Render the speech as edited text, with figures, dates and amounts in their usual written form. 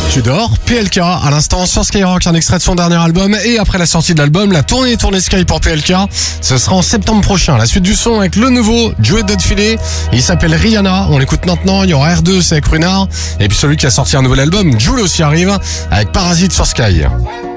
Tu dors, PLK, à l'instant sur Skyrock, un extrait de son dernier album. Et après la sortie de l'album, la tournée Sky pour PLK, ce sera en septembre prochain. La suite du son avec le nouveau Joey Dudfilet. Il s'appelle Rihanna, on l'écoute maintenant. Il y aura R2, c'est avec Runard. Et puis celui qui a sorti un nouvel album, Jul aussi arrive, avec Parasite sur Sky.